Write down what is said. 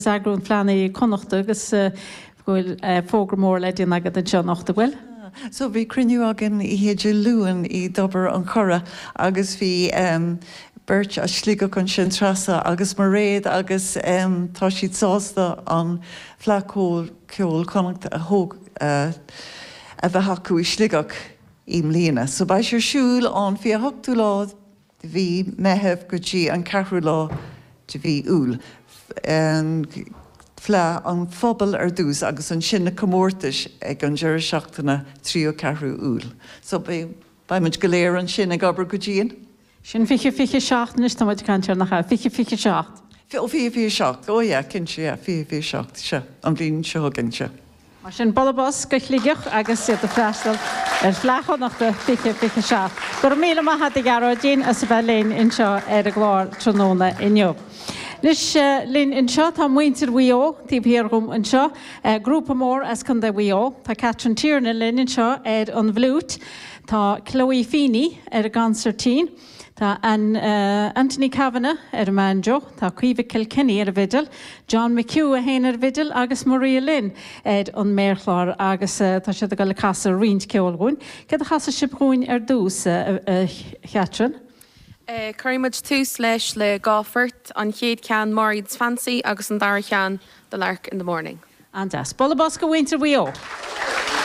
Zagrún fleannaí connacht agus bhfuil fógramór le dtíon agad an seo nachta bhfuil. So bhí criniú agin I héidir luúan I dobar an chora agus bhí beirt a slígach an sin trasa agus mar réad agus tá siad sásta an flacóil ceol connacht a thóg a bheith hacu I slígach I mlíana. So ba sé siúil an bhí a hochtú lá bhí methebh go dtí an ceathrú lá de bhí úl. Fle an phobal dús agus an sinna commórtais ag an deir seachtainna trío ceathrú úl. So baimid go léir an sin ag obair go dtíon? Sin fiche seachtain is táid cantear nach fiche seacht. Fi seacht, ó ja, cin sé fi seacht se an bhíon seogan se. Mar sin bolbos go chligeach agus siad a freistal flecha nach de fiche seacht. Gur míle maithe I garrá dín as sa bheith léin in seo a gláir tróna inniu. Nis linn in seo tá muintir WIO, tíbhíarm an seo, grúpa mór as chun de WIO, tá Catherine Tierney linn in seo an bhlút, tá Chloe Feeney a gancertín, tá Anthony Kavanagh a manjo, tá Caoimhe Kilkenny a vidal, John McHugh a héin vidal, agus Maria Lynn an méirchlár agus tá siad go le casa riint ceolgún. Cad a chasa sibhún dús Catherine? Currymuch tús leis le gáfort an chéad cean Maurids Fancy agus an dar cean The Lark in the Morning. And das. Bolabos go winter WIO.